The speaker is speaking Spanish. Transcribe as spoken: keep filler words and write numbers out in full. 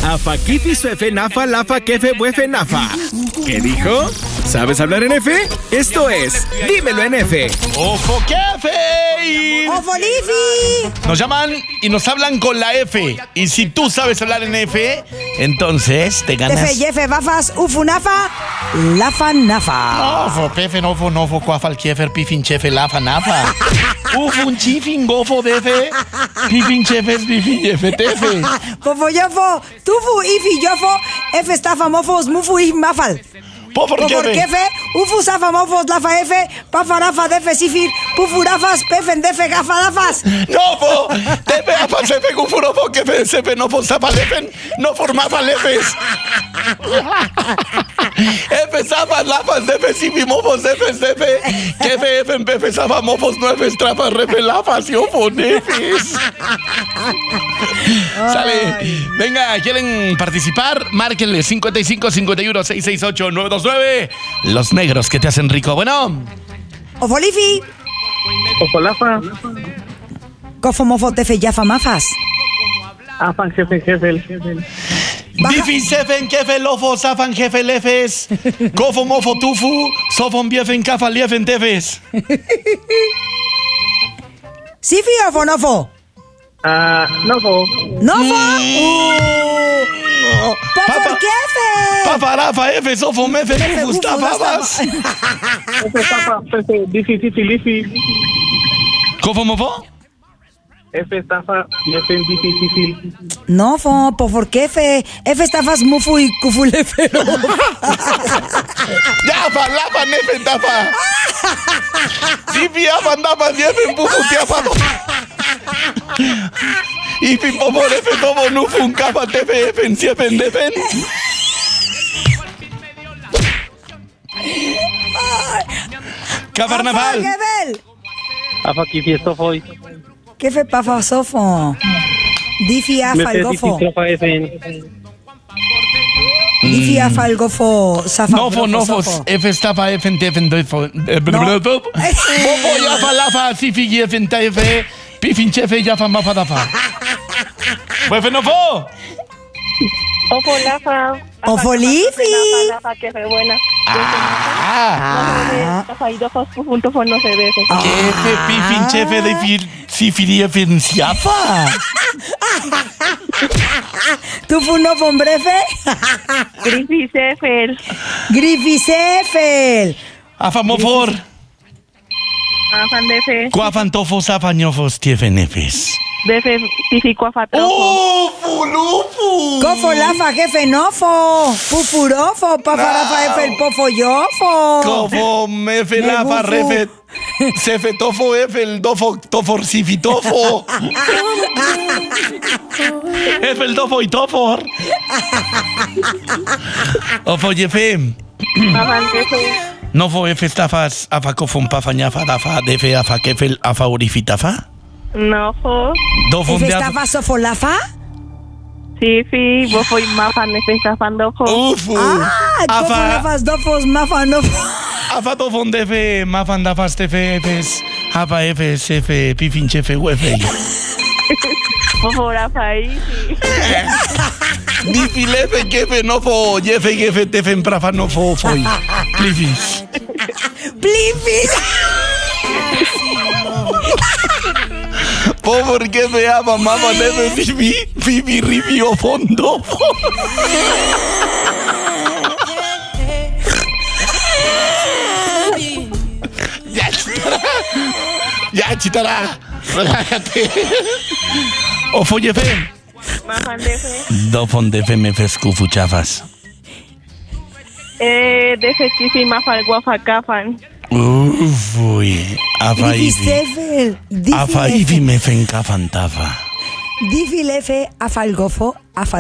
Afa, kifi, suefe, nafa, lafa, kefe, buefe, nafa. ¿Qué dijo? ¿Sabes hablar en F? Esto es Dímelo en F. ¡Ofo Kefe! ¡Ofolifi! Nos llaman y nos hablan con la F. Y si tú sabes hablar en F, entonces te ganas. Tefe, yefe, bafas, ufunafa, lafa, nafa. Ofo, pefe, nofo, nofo, cuafal, kiefer, pifin, chefe, lafa, nafa. Ufun, chifin, gofo, defe, pifin, chefes, pifin, yefe, tefe. Fofo, yofo, tufu, ifi, yofo, efe, estafa, mofos, mufu, ich, mafal. Pofor, Pofor, kefe. kefe, ufu, safa, mofos, lafa, efe, pafa, rafa, defe, sifir, pufu, rafas, pefen, defe, gafa, dafas. Nofo, tefe, afa, sefe, gufu, nofo, kefe, sefe, nofo, zapa, lefen, no formaba lefes. Efe, zapa, lafas, defe, sifi, mofos, defes, defe, kefe, efen, pefe, zapa, mofos, nuefes, trafas, refe, lafas, y ofo, nefes. Sale. Venga, ¿quieren participar? Márquenle cincuenta y cinco, cincuenta y uno, seiscientos sesenta y ocho, novecientos veintinueve. Los negros que te hacen rico. Bueno. Ofolifi. Ofolafa. Cofo, mofo, tefe, yafa, mafas. Afan, jefe, jefe. Baja- Difi, sefen, kefe, lofo, zafan, jefe, lefes. Kofo, mofo, tufu. Sofon, biefen, kafa, liefen, tefes. Sifi, ofo, nofo. Ah, nofo. Nofo. Uh. Pofor, Papa. kefe. Pafa, rafa, efe, sofo, mefe, Efe, nufu, ufu, stafabas. Efe, estafa, pefe, difi, sifi, lifi. Kofo, mofo. Efe, estafa, yefe, difi, sifi. Nofo, pofor, kefe. Efe, estafas, mufu, y kufulefe. Yafa, lafa, nefen, tafa. Sifi, afan, dafa, diefen, pufu, tiafa. Y pipopo, lefe, tomo, nufun, kafa, tefe, efen, siefen, defen. Carnaval. Kevel. Afa, kifi, estofoi. Kefe, pafa, sofo. Difi, afa, Mefe, el difi, gofo. trofa, efen. Difi, afa, el gofo. Safa, Nofo, grofo, nofos, sofo. F estafa, F tefen, defo. No. Bofo, yafa, lafa, sifi, yefen, tefe, pifin, chefe, yafa, mafa, dafa. Buefe, nofo. Ofolafa. Ofolifi. Lafa, que fue buena. Ah. Lafa y dos juntos no se ve. Kefe, pifin, chefe, defil, sifi, yefen, siafa. Tufu, nofo, brefe. Grifisefel. Grifisefel. Afamofor. Afan de fe. Cuafan, tofos, afañofos, tiefen, efes. De fe. Tificuafatofo. Ufu, lufu. Cofo, lafa, jefe, nofo. Pufurofo, pafa, rafa, efe, el pofo, yofo. Cofo, mefe, Me lafa, gufo. refe, sefe, tofo, efe, el dofo, tofor, sifitofo. Efe, el dofo y tofor. Ofo, yefe. Afan de fe. Nofo, efe, estafas, afa, cofon, pafa, ñafa, dafa, defe, afa, kefel, afa, orifitafa. No fo. Dofon, Efe, de afa. estafa, sofo, lafa. Tifi. Bofo y mafan. Efe estafandofo. Ufu. Ah, cofo, Afa, lafas, dofos, mafa, nofo. afa, tofon, defe, mafan, dafas, tefe, efes, afa, efes, efe, pifin, chefe, uefe. Bofo rafa y. Difi, lefe, kefe, nofo, yefe, gefe, tefen, prafa, nofo, foi. Plifis. Plifis. Por que me ama, mamá, debe vivi, vivi, rivi, o fondo. Ya, chitará. Ya, chitará. Relájate. O folle fe. Mafan de fe. Do fonde fe me fescu fuchafas. Eh. De fe tifi mafal guafacafan. Ufui. Afa ifi. Grifisefel. Afa ifi me fencafan tafa. Difi, lefe, afa, el gofo, afa,